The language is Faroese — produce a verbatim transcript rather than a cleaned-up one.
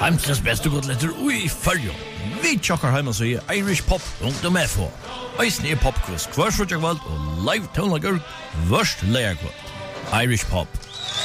Heimsens beste godletter ui fyrjo. Vi tjokkar heima så i Irish Pop rundt om F H. Eisen er popquiz hver frutjagvald og live tonlager vørst leierkvald. Irish Pop.